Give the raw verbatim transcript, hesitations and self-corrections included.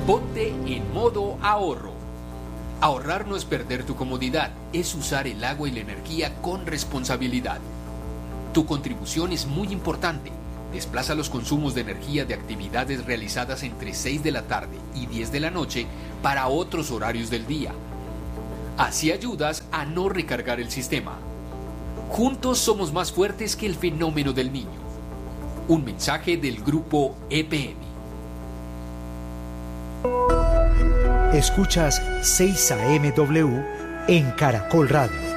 Ponte en modo ahorro. Ahorrar no es perder tu comodidad, es usar el agua y la energía con responsabilidad. Tu contribución es muy importante. Desplaza los consumos de energía de actividades realizadas entre seis de la tarde y diez de la noche para otros horarios del día. Así ayudas a no recargar el sistema. Juntos somos más fuertes que el fenómeno del niño. Un mensaje del grupo E P M. Escuchas seis A M W en Caracol Radio.